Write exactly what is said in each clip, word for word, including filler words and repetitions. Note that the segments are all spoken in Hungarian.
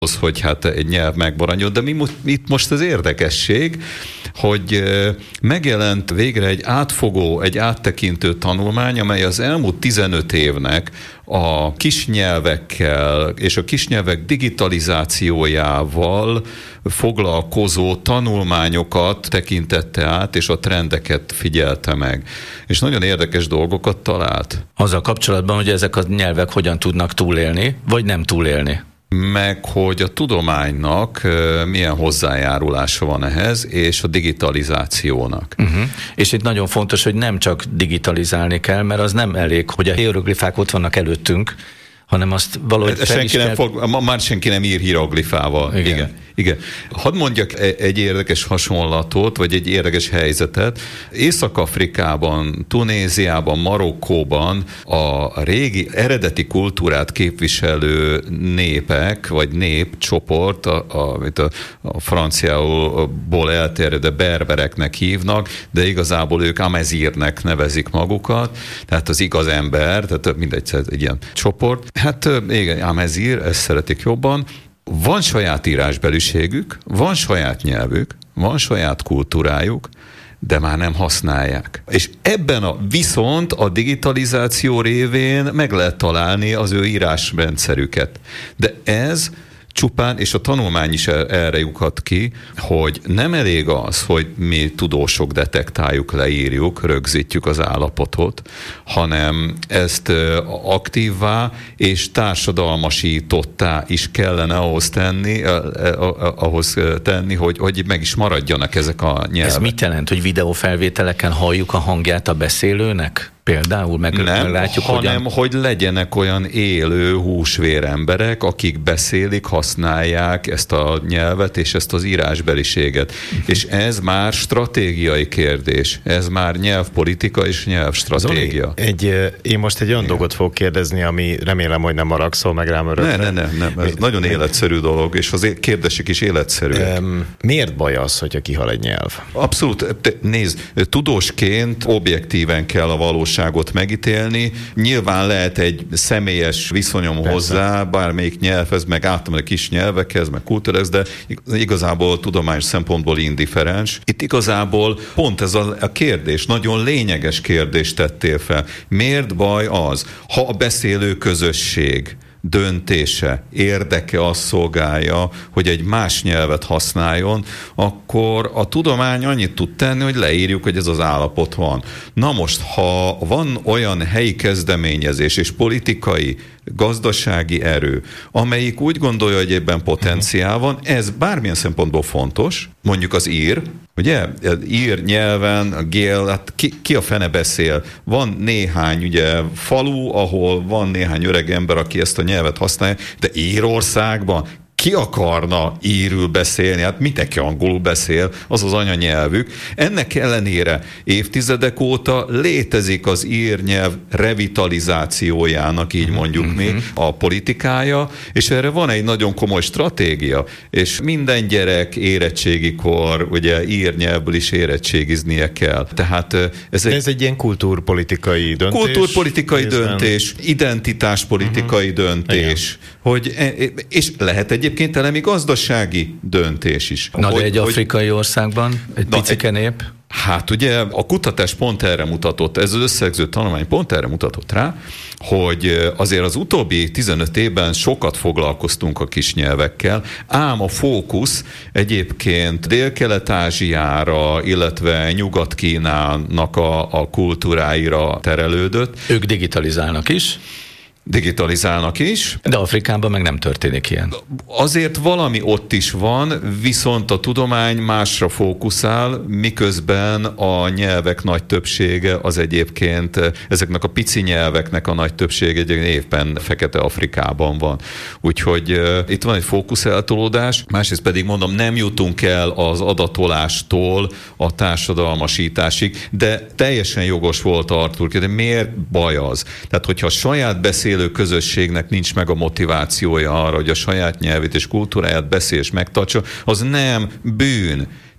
hogy hát egy nyelv megmaradjon, de mi itt most az érdekesség, hogy megjelent végre egy átfogó, egy áttekintő tanulmány, amely az elmúlt tizenöt évnek a kisnyelvekkel és a kisnyelvek digitalizációjával foglalkozó tanulmányokat tekintette át, és a trendeket figyelte meg. És nagyon érdekes dolgokat talált. Azzal kapcsolatban, hogy ezek a nyelvek hogyan tudnak túlélni, vagy nem túlélni. Meg hogy a tudománynak milyen hozzájárulása van ehhez, és a digitalizációnak. Uh-huh. És itt nagyon fontos, hogy nem csak digitalizálni kell, mert az nem elég, hogy a hieroglifák ott vannak előttünk, hanem azt valahogy fel senki is nem kell... fog, ma már senki nem ír hieroglifával. Igen. Igen. Igen. Hadd mondjak egy érdekes hasonlatot, vagy egy érdekes helyzetet. Észak-Afrikában, Tunéziában, Marokkóban a régi eredeti kultúrát képviselő népek, vagy népcsoport, a, a, a, a franciából elterjedő berbereknek hívnak, de igazából ők amezírnek nevezik magukat, tehát az igaz ember, tehát mindegy, egy ilyen csoport. Hát igen, amezír, ezt szeretik jobban. Van saját írásbeliségük, van saját nyelvük, van saját kultúrájuk, de már nem használják. És ebben a viszont a digitalizáció révén meg lehet találni az ő írásrendszerüket. De ez csupán, és a tanulmány is erre lyukad ki, hogy nem elég az, hogy mi tudósok detektáljuk, leírjuk, rögzítjük az állapotot, hanem ezt aktívvá és társadalmasítottá is kellene ahhoz tenni, ahhoz tenni, hogy, hogy meg is maradjanak ezek a nyelvek. Ez mit jelent, hogy videófelvételeken halljuk a hangját a beszélőnek? Például meg nem, látjuk, hanem hogyan... hogy legyenek olyan élő húsvér emberek, akik beszélik, használják ezt a nyelvet és ezt az írásbeliséget. És ez már stratégiai kérdés. Ez már nyelvpolitika és nyelvstratégia. Zoli, egy, én most egy olyan Igen. dolgot fogok kérdezni, ami remélem, hogy nem haragszol meg rám örökre. Ne, ne, ne, nem. Ez Mi, nagyon életszerű dolog, és az kérdések is életszerűek. Um, miért baj az, hogyha kihal egy nyelv? Abszolút. Nézd, tudósként objektíven kell a valós megítélni. Nyilván lehet egy személyes viszonyom Persze. hozzá, bármelyik nyelvhez, meg általában a kis nyelvekhez, meg kultúrhez, de igazából tudományos szempontból indifferens. Itt igazából pont ez a kérdés, nagyon lényeges kérdést tettél fel. Miért baj az, ha a beszélő közösség döntése, érdeke azt szolgálja, hogy egy más nyelvet használjon, akkor a tudomány annyit tud tenni, hogy leírjuk, hogy ez az állapot van. Na most, ha van olyan helyi kezdeményezés és politikai, gazdasági erő, amelyik úgy gondolja, hogy ebben potenciál van, ez bármilyen szempontból fontos, mondjuk az ír, ugye, ír nyelven, a gél, hát ki, ki a fene beszél? Van néhány ugye falu, ahol van néhány öreg ember, aki ezt a nyelvet használja, de Írországban ki akarna írül beszélni? Hát mindenki angolul beszél, az az anyanyelvük. Ennek ellenére évtizedek óta létezik az ír nyelv revitalizációjának, így mondjuk mm-hmm. mi, a politikája, és erre van egy nagyon komoly stratégia, és minden gyerek érettségikor ugye ír nyelvből is érettségiznie kell. Tehát ez egy, ez egy ilyen kultúrpolitikai döntés. Kultúrpolitikai részben. döntés, identitáspolitikai mm-hmm. döntés, Igen. hogy, és lehet egy egyébként elemi gazdasági döntés is. Na hogy, de egy afrikai hogy, országban, egy na, picike egy, nép? Hát ugye a kutatás pont erre mutatott, ez az összegző tanulmány pont erre mutatott rá, hogy azért az utóbbi tizenöt évben sokat foglalkoztunk a kisnyelvekkel, ám a fókusz egyébként Dél-Kelet-Ázsiára, illetve Nyugat-Kínának a, a kultúráira terelődött. Ők digitalizálnak is. Digitalizálnak is. De Afrikában meg nem történik ilyen. Azért valami ott is van, viszont a tudomány másra fókuszál, miközben a nyelvek nagy többsége az egyébként, ezeknek a pici nyelveknek a nagy többsége egy évben Fekete-Afrikában van. Úgyhogy uh, itt van egy fókuszeltolódás, másrészt pedig mondom, nem jutunk el az adatolástól a társadalmasításig, de teljesen jogos volt Artur, de miért baj az? Tehát, hogyha a saját beszél élő közösségnek nincs meg a motivációja arra, hogy a saját nyelvét és kultúráját beszél és megtartsa, az nem bűn.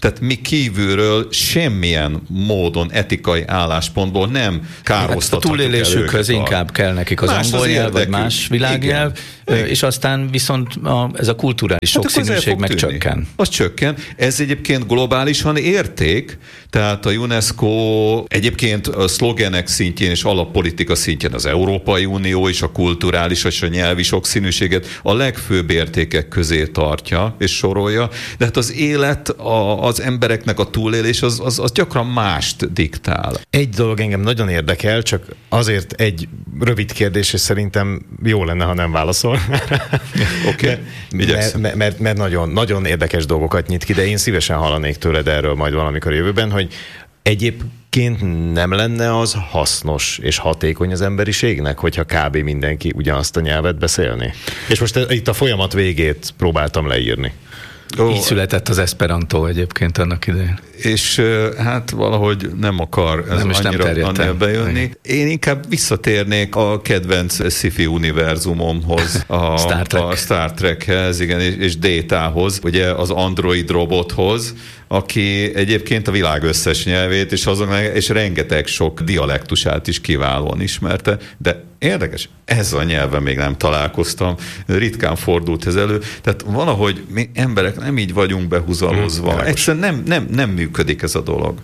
Tehát mi kívülről semmilyen módon etikai álláspontból nem károsztathatjuk. Hát a túlélésükhöz inkább kell nekik az más angol nyelv, vagy más világnyelv, igen, és aztán viszont a, ez a kulturális hát sokszínűség meg tűnni. csökken. Az csökken. Ez egyébként globálisan érték, tehát a UNESCO egyébként a szlogenek szintjén és alappolitika szintjén az Európai Unió és a kulturális és a nyelvi sokszínűséget a legfőbb értékek közé tartja és sorolja, de hát az élet, a, az embereknek a túlélés az, az, az gyakran mást diktál. Egy dolog engem nagyon érdekel, csak azért egy rövid kérdés, és szerintem jó lenne, ha nem válaszol. Oké, mert, mert, mert, mert nagyon, nagyon érdekes dolgokat nyit ki, de én szívesen hallanék tőled erről majd valamikor a jövőben, hogy egyébként nem lenne az hasznos és hatékony az emberiségnek, hogyha kb. Mindenki ugyanazt a nyelvet beszélni? És most itt a folyamat végét próbáltam leírni. Ó, így született az Esperanto egyébként annak idején. És hát valahogy nem akar ez nem annyira, annyira bejönni. Én inkább visszatérnék a kedvenc sci-fi univerzumomhoz, a Star Trek. a Star Trekhez, igen, és, és Détához, ugye az android robothoz, aki egyébként a világ összes nyelvét, és, azon, és rengeteg sok dialektusát is kiválóan ismerte, de érdekes, ezzel a nyelven még nem találkoztam, ritkán fordult ez elő, tehát valahogy mi emberek nem így vagyunk behúzalozva, hmm, egyszerűen nem, nem, nem működik ez a dolog.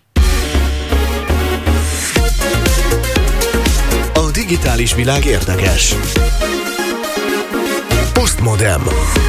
A digitális világ érdekes. Postmodern.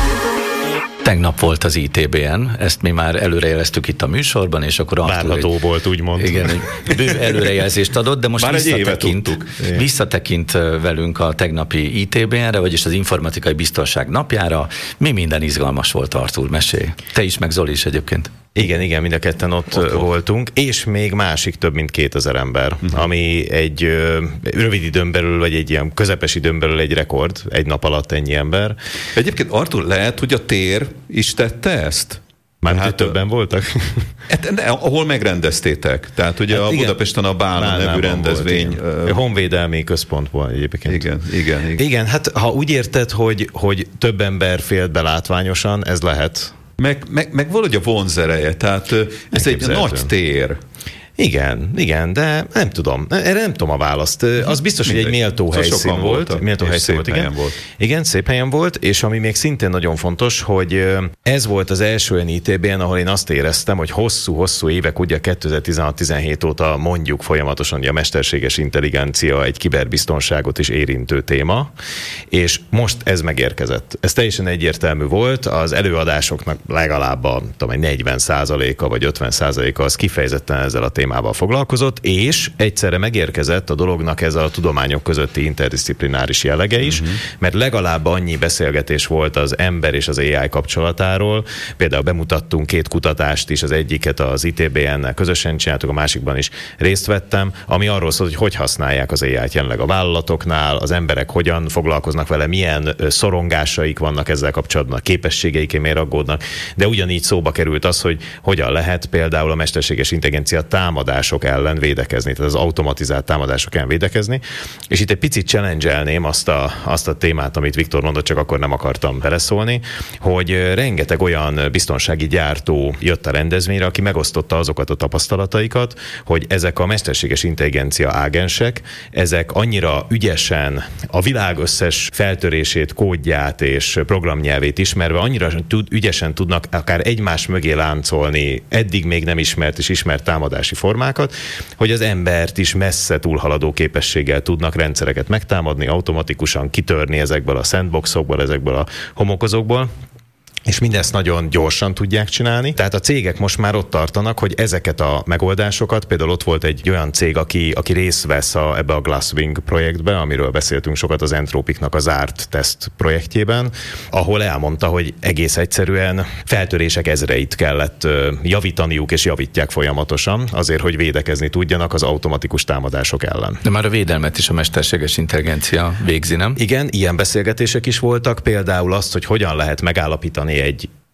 Tegnap volt az i té bé en, ezt mi már előrejeleztük itt a műsorban, és akkor várható egy, volt, úgymond. Igen, egy bő előrejelzést adott, de most visszatekint, visszatekint velünk a tegnapi i té bé en-re, vagyis az Informatikai Biztonság napjára. Mi minden izgalmas volt, Artúr, mesélj. Te is, meg Zoli is egyébként. Igen, igen, mind a ketten ott, ott voltunk, és még másik több mint kétezer ember, uh-huh. ami egy ö, rövid időn belül, vagy egy ilyen közepes időn belül egy rekord, egy nap alatt ennyi ember. Egyébként, Artúr, lehet, hogy a tér is tette ezt? Már hát többen voltak? Hát, de, ahol megrendeztétek. Tehát ugye hát a igen, Budapesten a Bálna nevű rendezvény. Volt, uh, Honvédelmi központból egyébként. Igen, igen, igen. Igen, hát ha úgy érted, hogy, hogy több ember félt be látványosan, ez lehet. Meg, meg, meg valahogy a vonzereje, tehát ez egy nagy tér. Igen, igen, de nem tudom. Erre nem tudom a választ. Az biztos, Mindegy. hogy egy méltó helyszín volt. Méltó helyszín volt, igen. volt. Igen, szép helyen volt, és ami még szintén nagyon fontos, hogy ez volt az első olyan i té bé en, ahol én azt éreztem, hogy hosszú-hosszú évek, ugye kétezer-tizenhat-tizenhét óta mondjuk folyamatosan, hogy a mesterséges intelligencia egy kiberbiztonságot is érintő téma, és most ez megérkezett. Ez teljesen egyértelmű volt, az előadásoknak legalább a tudom, negyven százaléka vagy ötven százaléka az kifejezetten ezzel a témával foglalkozott, és egyszerre megérkezett a dolognak ez a tudományok közötti interdisziplináris jellege is, uh-huh. mert legalább annyi beszélgetés volt az ember és az á i kapcsolatáról. Például bemutattunk két kutatást is, az egyiket az i té bé en-nel közösen csináltuk, a másikban is részt vettem, ami arról szólt, hogy hogy használják az á i-t jelenleg a vállalatoknál, az emberek hogyan foglalkoznak vele, milyen szorongásaik vannak ezzel kapcsolatban, a képességeik miért aggódnak, de ugyanígy szóba került az, hogy hogyan lehet például a mesterséges intelligencia támadások ellen védekezni, tehát az automatizált támadások ellen védekezni, és itt egy picit challenge-elném azt a, azt a témát, amit Viktor mondott, csak akkor nem akartam beleszólni, hogy rengeteg olyan biztonsági gyártó jött a rendezvényre, aki megosztotta azokat a tapasztalataikat, hogy ezek a mesterséges intelligencia ágensek, ezek annyira ügyesen a világ összes feltörését, kódját és programnyelvét ismerve, annyira tud, ügyesen tudnak akár egymás mögé láncolni eddig még nem ismert és ismert támadási formákat, hogy az embert is messze túlhaladó képességgel tudnak rendszereket megtámadni, automatikusan kitörni ezekből a sandboxokból, ezekből a homokozókból, és mindezt nagyon gyorsan tudják csinálni. Tehát a cégek most már ott tartanak, hogy ezeket a megoldásokat, például ott volt egy olyan cég, aki, aki részt vesz a, ebbe a Glasswing projektbe, amiről beszéltünk sokat az Entropicnak a zárt teszt projektjében, ahol elmondta, hogy egész egyszerűen feltörések ezreit kellett javítaniuk, és javítják folyamatosan, azért, hogy védekezni tudjanak az automatikus támadások ellen. De már a védelmet is a mesterséges intelligencia végzi, nem? Igen, ilyen beszélgetések is voltak, például azt, hogy hogyan lehet megállapítani egy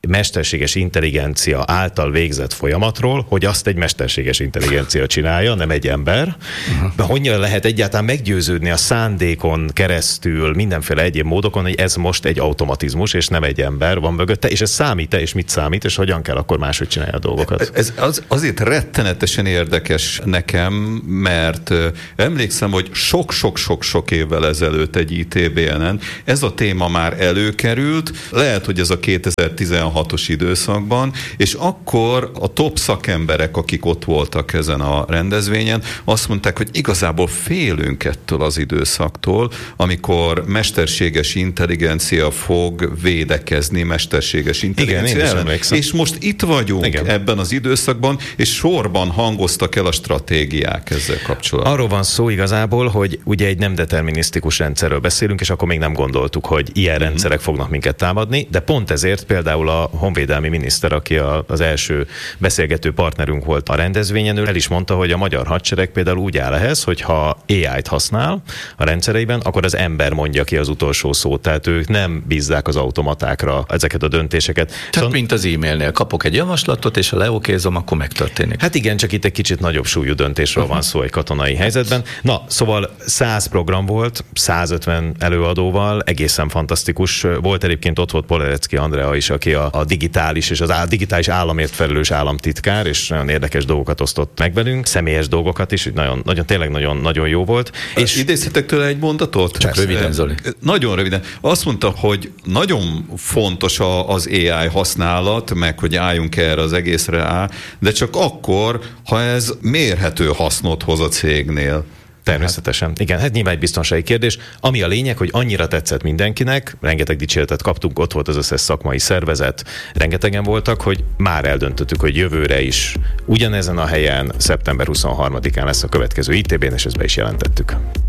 mesterséges intelligencia által végzett folyamatról, hogy azt egy mesterséges intelligencia csinálja, nem egy ember. Uh-huh. De hogyan lehet egyáltalán meggyőződni a szándékon keresztül, mindenféle egyéb módokon, hogy ez most egy automatizmus, és nem egy ember van mögötte, és ez számít-e, és mit számít, és hogyan kell akkor máshogy csinálni a dolgokat? Ez az, azért rettenetesen érdekes nekem, mert emlékszem, hogy sok-sok-sok-sok évvel ezelőtt egy I T B N-en ez a téma már előkerült, lehet, hogy ez a kétezer-tizenhatos időszakban, és akkor a top szakemberek, akik ott voltak ezen a rendezvényen, azt mondták, hogy igazából félünk ettől az időszaktól, amikor mesterséges intelligencia fog védekezni mesterséges intelligencia igen, ellen. És most itt vagyunk igen. ebben az időszakban, és sorban hangoztak el a stratégiák ezzel kapcsolatban. Arról van szó igazából, hogy ugye egy nem determinisztikus rendszerről beszélünk, és akkor még nem gondoltuk, hogy ilyen mm-hmm. rendszerek fognak minket támadni, de pont ezért például a honvédelmi miniszter, aki a, az első beszélgető partnerünk volt a rendezvényen, ő el is mondta, hogy a magyar hadsereg például úgy áll ehhez, hogy ha á í-t használ a rendszereiben, akkor az ember mondja ki az utolsó szót, tehát ők nem bízzák az automatákra ezeket a döntéseket. Tehát szóval, mint az e-mailnél, kapok egy javaslatot, és ha leokézom, akkor megtörténik. Hát igen, csak itt egy kicsit nagyobb súlyú döntésről uh-huh. van szó egy katonai helyzetben. Na, szóval száz program volt, százötven előadóval, egészen fantasztikus. Volt egyébként, ott volt Polerecki Andrea is, aki a, a digitális és az á, digitális államért felelős államtitkár, és nagyon érdekes dolgokat osztott meg velünk, személyes dolgokat is, nagyon, nagyon tényleg nagyon, nagyon jó volt. És idézhetek tőle egy mondatot? Csak röviden, Zoli. Nagyon röviden. Azt mondta, hogy nagyon fontos az á í használat, meg hogy álljunk erre az egészre á, de csak akkor, ha ez mérhető hasznot hoz a cégnél. Természetesen. Igen, hát nyilván egy biztonsági kérdés. Ami a lényeg, hogy annyira tetszett mindenkinek, rengeteg dicséretet kaptunk, ott volt az összes szakmai szervezet, rengetegen voltak, hogy már eldöntöttük, hogy jövőre is ugyanezen a helyen, szeptember huszonharmadikán lesz a következő I T B-n, és ezt be is jelentettük.